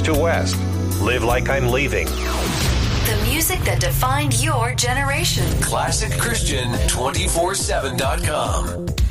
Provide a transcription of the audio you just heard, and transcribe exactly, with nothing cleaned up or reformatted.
to west. Live Like I'm Leaving. The music that defined your generation. classic christian two four seven dot com.